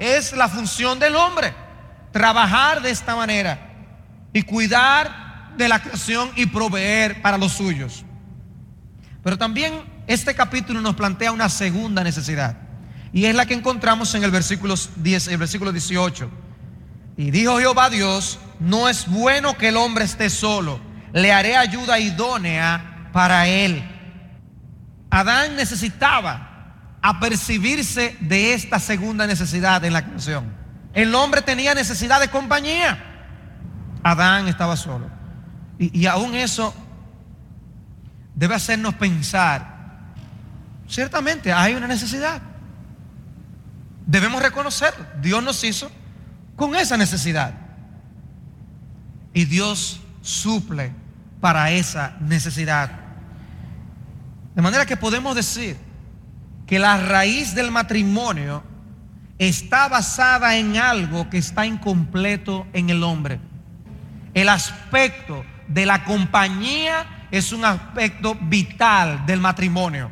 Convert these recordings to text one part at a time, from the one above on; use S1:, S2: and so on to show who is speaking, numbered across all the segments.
S1: es la función del hombre: trabajar de esta manera y cuidar de la creación y proveer para los suyos. Pero también este capítulo nos plantea una segunda necesidad, y es la que encontramos en el versículo 18. Y dijo Jehová Dios: no es bueno que el hombre esté solo, le haré ayuda idónea para él. Adán necesitaba apercibirse de esta segunda necesidad en la creación. El hombre tenía necesidad de compañía. Adán estaba solo. Y aún eso debe hacernos pensar: ciertamente hay una necesidad. Debemos reconocerlo. Dios nos hizo con esa necesidad, y Dios suple para esa necesidad. De manera que podemos decir que la raíz del matrimonio está basada en algo que está incompleto en el hombre. El aspecto de la compañía es un aspecto vital del matrimonio.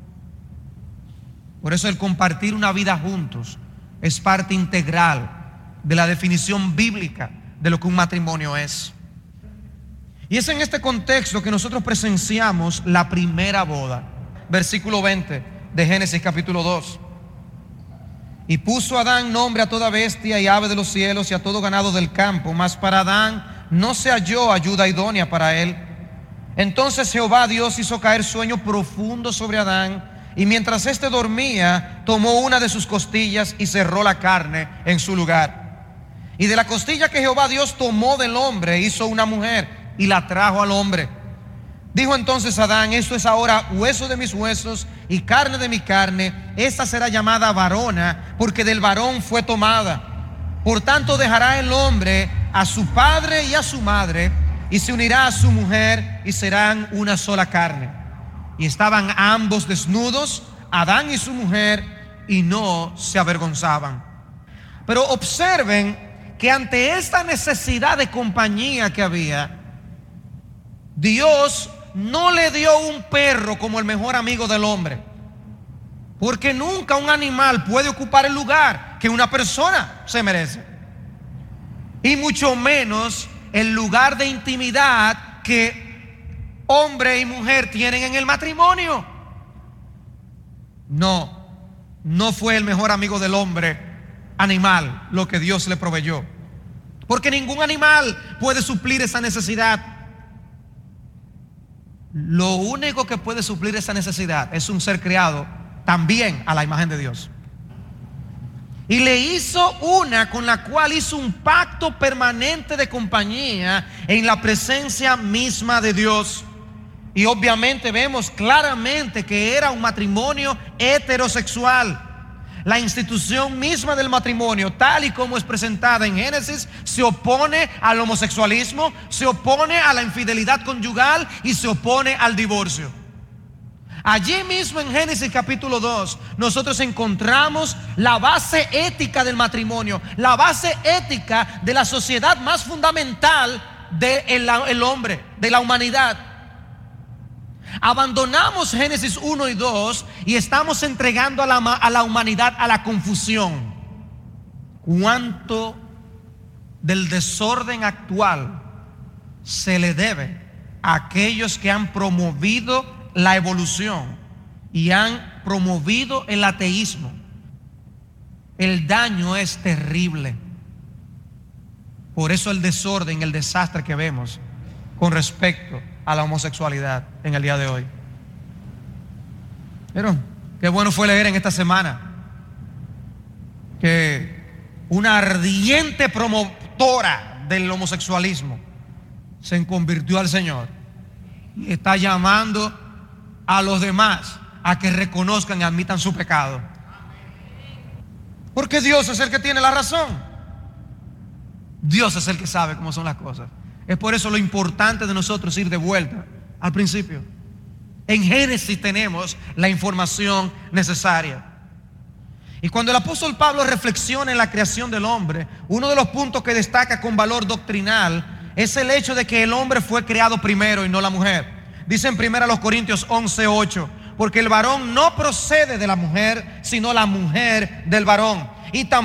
S1: Por eso el compartir una vida juntos es parte integral de la definición bíblica de lo que un matrimonio es. Y es en este contexto que nosotros presenciamos la primera boda. Versículo 20 de Génesis capítulo 2. Y puso Adán nombre a toda bestia y ave de los cielos y a todo ganado del campo, mas para Adán no se halló ayuda idónea para él. Entonces Jehová Dios hizo caer sueño profundo sobre Adán, y mientras éste dormía, tomó una de sus costillas y cerró la carne en su lugar. Y de la costilla que Jehová Dios tomó del hombre, hizo una mujer y la trajo al hombre. Dijo entonces Adán: esto es ahora hueso de mis huesos y carne de mi carne. Esta será llamada varona, porque del varón fue tomada. Por tanto dejará el hombre a su padre y a su madre, y se unirá a su mujer, y serán una sola carne. Y estaban ambos desnudos, Adán y su mujer, y no se avergonzaban. Pero observen que ante esta necesidad de compañía que había, Dios no le dio un perro como el mejor amigo del hombre, porque nunca un animal puede ocupar el lugar que una persona se merece, y mucho menos el lugar de intimidad que hombre y mujer tienen en el matrimonio. No fue el mejor amigo del hombre animal lo que Dios le proveyó, porque ningún animal puede suplir esa necesidad. Lo único que puede suplir esa necesidad es un ser creado también a la imagen de Dios. Y le hizo una con la cual hizo un pacto permanente de compañía en la presencia misma de Dios. Y obviamente vemos claramente que era un matrimonio heterosexual. La institución misma del matrimonio, tal y como es presentada en Génesis, se opone al homosexualismo, se opone a la infidelidad conyugal y se opone al divorcio. Allí mismo en Génesis capítulo 2 nosotros encontramos la base ética del matrimonio, la base ética de la sociedad más fundamental del hombre, de la humanidad. Abandonamos Génesis 1 y 2 y estamos entregando a la humanidad a la confusión. ¿Cuánto del desorden actual se le debe a aquellos que han promovido la evolución y han promovido el ateísmo? El daño es terrible. Por eso el desorden, el desastre que vemos con respecto a la homosexualidad en el día de hoy. Pero qué bueno fue leer en esta semana que una ardiente promotora del homosexualismo se convirtió al Señor y está llamando a los demás a que reconozcan y admitan su pecado, porque Dios es el que tiene la razón. Dios es el que sabe cómo son las cosas. Es por eso lo importante de nosotros ir de vuelta al principio. En Génesis tenemos la información necesaria. Y cuando el apóstol Pablo reflexiona en la creación del hombre, uno de los puntos que destaca con valor doctrinal es el hecho de que el hombre fue creado primero y no la mujer. Dice en 1 Corintios 11:8: porque el varón no procede de la mujer, sino la mujer del varón. Y también